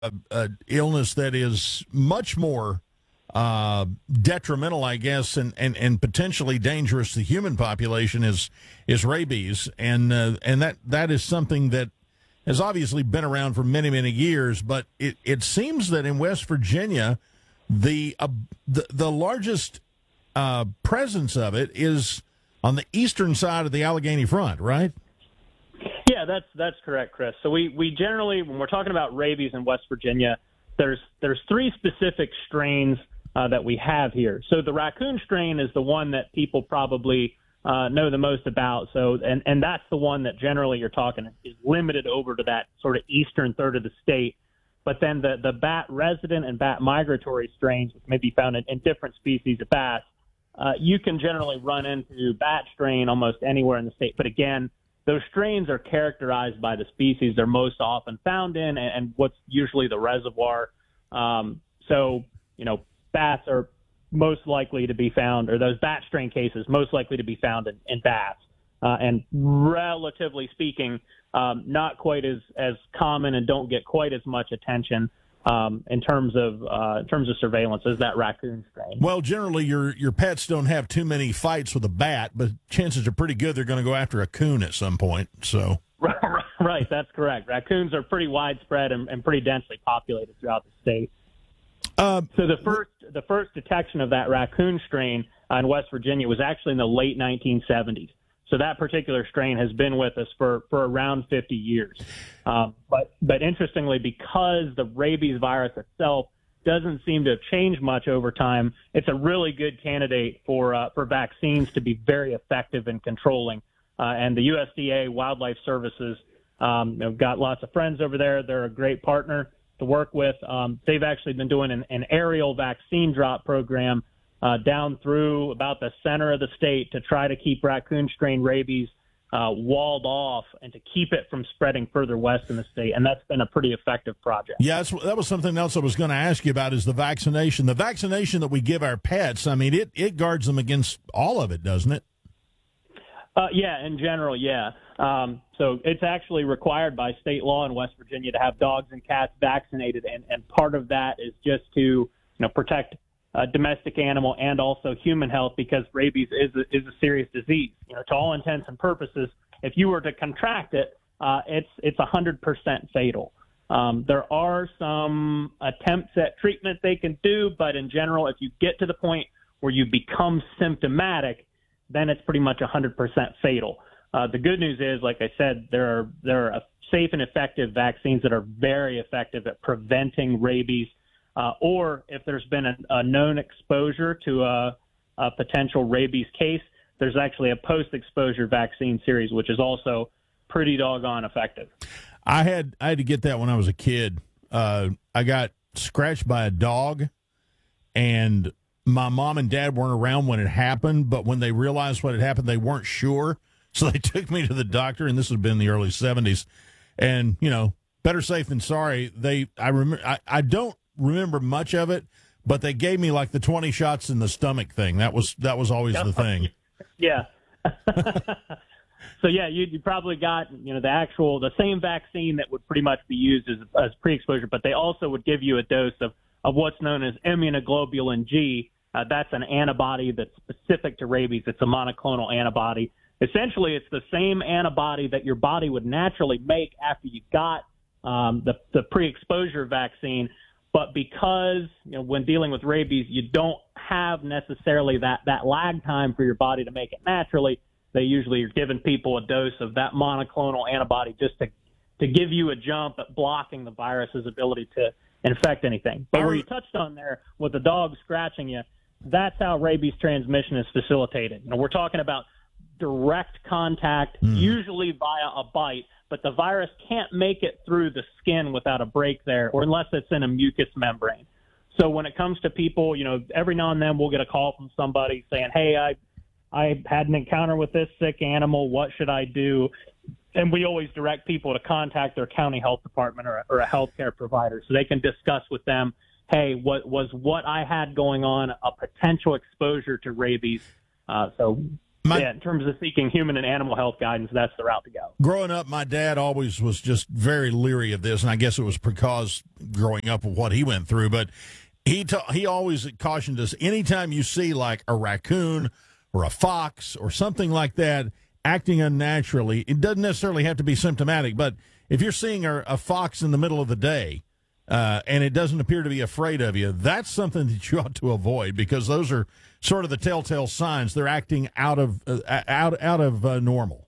illness that is much more detrimental, I guess, and potentially dangerous to the human population is rabies, and that is something that has obviously been around for many, many years. But it seems that in West Virginia, the largest presence of it is on the eastern side of the Allegheny Front, right? Yeah, that's correct, Chris. So we generally, when we're talking about rabies in West Virginia, there's three specific strains that we have here. So the raccoon strain is the one that people probably know the most about. So and that's the one that generally you're talking is limited over to that sort of eastern third of the state. But then the bat resident and bat migratory strains, which may be found in different species of bats, you can generally run into bat strain almost anywhere in the state. But again, those strains are characterized by the species they're most often found in and what's usually the reservoir. So, bats are most likely to be found, or those bat strain cases most likely to be found in bats. And relatively speaking, not quite as common and don't get quite as much attention in terms of surveillance as that raccoon strain. Well, generally your pets don't have too many fights with a bat, but chances are pretty good they're going to go after a coon at some point. So right, that's correct. Raccoons are pretty widespread and pretty densely populated throughout the state. So the first detection of that raccoon strain in West Virginia was actually in the late 1970s. So that particular strain has been with us for around 50 years. But interestingly, because the rabies virus itself doesn't seem to have changed much over time, it's a really good candidate for vaccines to be very effective in controlling. And the USDA Wildlife Services got lots of friends over there. They're a great partner to work with. They've actually been doing an aerial vaccine drop program down through about the center of the state to try to keep raccoon strain rabies walled off and to keep it from spreading further west in the state. And that's been a pretty effective project. Yeah, that was something else I was going to ask you about is the vaccination. The vaccination that we give our pets, I mean, it guards them against all of it, doesn't it? Yeah, in general, yeah. So it's actually required by state law in West Virginia to have dogs and cats vaccinated. And part of that is just to protect domestic animal and also human health, because rabies is a serious disease. To all intents and purposes, if you were to contract it, it's 100% fatal. There are some attempts at treatment they can do, but in general, if you get to the point where you become symptomatic, then it's pretty much 100% fatal. The good news is, like I said, there are safe and effective vaccines that are very effective at preventing rabies. Or if there's been a known exposure to a potential rabies case, there's actually a post-exposure vaccine series, which is also pretty doggone effective. I had to get that when I was a kid. I got scratched by a dog, and my mom and dad weren't around when it happened, but when they realized what had happened, they weren't sure. So they took me to the doctor, and this had been in the early 70s. And, better safe than sorry. I don't remember much of it, but they gave me like the 20 shots in the stomach thing. That was always the thing. Yeah. So yeah, you probably got the same vaccine that would pretty much be used as pre-exposure, but they also would give you a dose of what's known as immunoglobulin G. That's an antibody that's specific to rabies. It's a monoclonal antibody. Essentially, it's the same antibody that your body would naturally make after you got the pre-exposure vaccine. But because when dealing with rabies, you don't have necessarily that lag time for your body to make it naturally, they usually are giving people a dose of that monoclonal antibody just to give you a jump at blocking the virus's ability to infect anything. But where you touched on there with the dog scratching you, that's how rabies transmission is facilitated. We're talking about direct contact, usually via a bite, but the virus can't make it through the skin without a break there, or unless it's in a mucous membrane. So when it comes to people, every now and then we'll get a call from somebody saying, hey, I had an encounter with this sick animal. What should I do? And we always direct people to contact their county health department or a healthcare provider so they can discuss with them, hey, what I had going on a potential exposure to rabies? So In terms of seeking human and animal health guidance, that's the route to go. Growing up, my dad always was just very leery of this, and I guess it was because growing up of what he went through. But he always cautioned us, anytime you see like a raccoon or a fox or something like that acting unnaturally, it doesn't necessarily have to be symptomatic, but if you're seeing a fox in the middle of the day and it doesn't appear to be afraid of you, that's something that you ought to avoid, because those are sort of the telltale signs they're acting out of normal.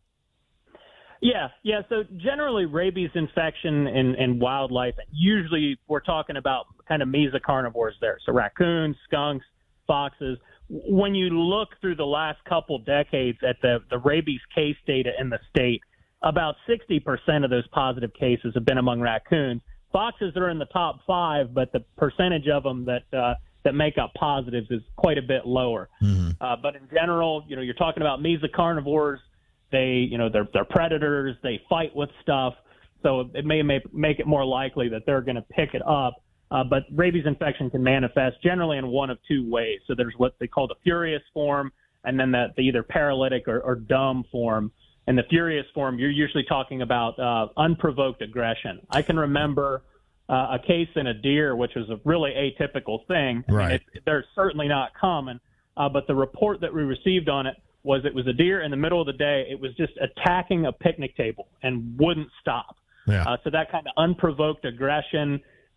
Yeah. So generally, rabies infection in wildlife, usually we're talking about kind of mesocarnivores there. So raccoons, skunks, foxes. When you look through the last couple decades at the rabies case data in the state, about 60% of those positive cases have been among raccoons. Foxes are in the top 5, but the percentage of them that make up positives is quite a bit lower. Mm-hmm. But in general, you're talking about mesocarnivores. They're predators. They fight with stuff. So it may make it more likely that they're going to pick it up. But rabies infection can manifest generally in one of two ways. So there's what they call the furious form, and then the either paralytic or dumb form. In the furious form, you're usually talking about unprovoked aggression. I can remember a case in a deer, which was a really atypical thing. Right. I mean, they're certainly not common, but the report that we received on it was a deer in the middle of the day. It was just attacking a picnic table and wouldn't stop. Yeah. So that kind of unprovoked aggression,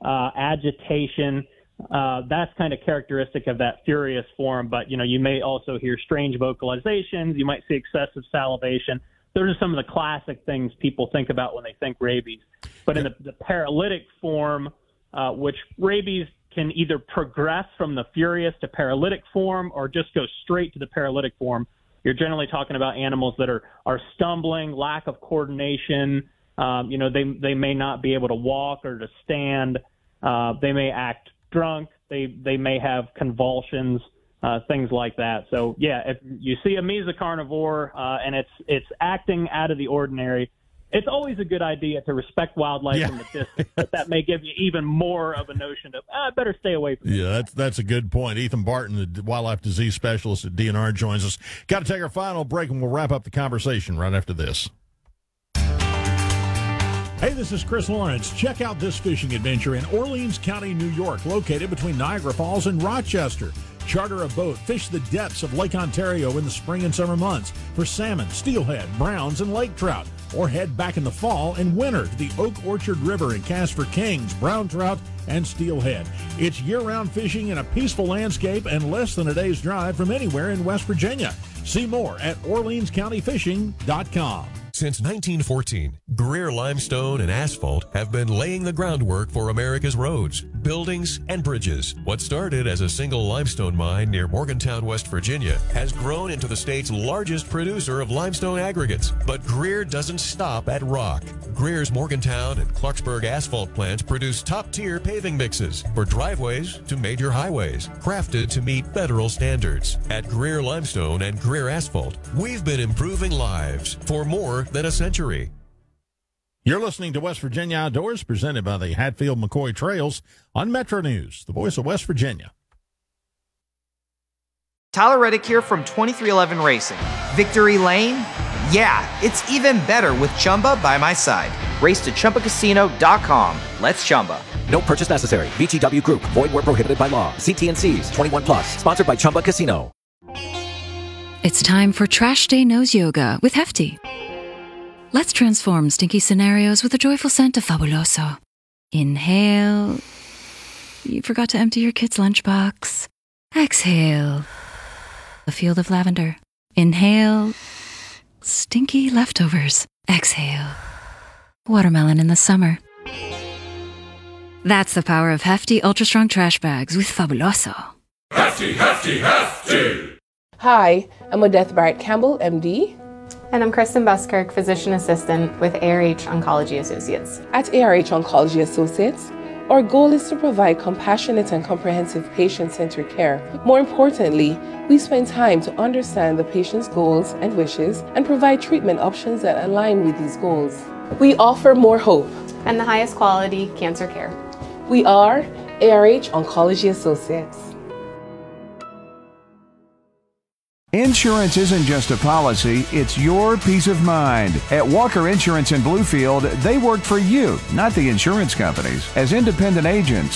agitation, that's kind of characteristic of that furious form. But, you may also hear strange vocalizations. You might see excessive salivation. Those are some of the classic things people think about when they think rabies. But in the paralytic form, which rabies can either progress from the furious to paralytic form or just go straight to the paralytic form, you're generally talking about animals that are stumbling, lack of coordination. They may not be able to walk or to stand. They may act drunk. They may have convulsions, things like that. So, yeah, if you see a mesocarnivore and it's acting out of the ordinary, it's always a good idea to respect wildlife from the distance, but that may give you even more of a notion of, I better stay away from it. Yeah, that's a good point. Ethan Barton, the wildlife disease specialist at DNR, joins us. Got to take our final break, and we'll wrap up the conversation right after this. Hey, this is Chris Lawrence. Check out this fishing adventure in Orleans County, New York, located between Niagara Falls and Rochester. Charter a boat, fish the depths of Lake Ontario in the spring and summer months for salmon, steelhead, browns, and lake trout. Or head back in the fall and winter to the Oak Orchard River and cast for kings, brown trout, and steelhead. It's year-round fishing in a peaceful landscape and less than a day's drive from anywhere in West Virginia. See more at OrleansCountyFishing.com. Since 1914, Greer Limestone and Asphalt have been laying the groundwork for America's roads, buildings, and bridges. What started as a single limestone mine near Morgantown, West Virginia, has grown into the state's largest producer of limestone aggregates. But Greer doesn't stop at rock. Greer's Morgantown and Clarksburg asphalt plants produce top-tier paving mixes for driveways to major highways, crafted to meet federal standards. At Greer Limestone and Greer Asphalt, we've been improving lives for more than a century. You're listening to West Virginia Outdoors, presented by the Hatfield-McCoy Trails on Metro News, the voice of West Virginia. Tyler Reddick here from 2311 Racing. Victory Lane? Yeah, it's even better with Chumba by my side. Race to ChumbaCasino.com. Let's Chumba. No purchase necessary. VGW Group. Void where prohibited by law. See T&Cs. 21 plus. Sponsored by Chumba Casino. It's time for Trash Day Nose Yoga with Hefty. Let's transform stinky scenarios with a joyful scent of Fabuloso. Inhale. You forgot to empty your kid's lunchbox. Exhale. A field of lavender. Inhale. Stinky leftovers. Exhale. Watermelon in the summer. That's the power of Hefty Ultra Strong Trash Bags with Fabuloso. Hefty, Hefty, Hefty! Hi, I'm Odette Barrett Campbell, MD. And I'm Kristen Buskirk, Physician Assistant with ARH Oncology Associates. At ARH Oncology Associates, our goal is to provide compassionate and comprehensive patient-centered care. More importantly, we spend time to understand the patient's goals and wishes and provide treatment options that align with these goals. We offer more hope and the highest quality cancer care. We are ARH Oncology Associates. Insurance isn't just a policy, it's your peace of mind. At Walker Insurance in Bluefield, they work for you, not the insurance companies. As independent agents,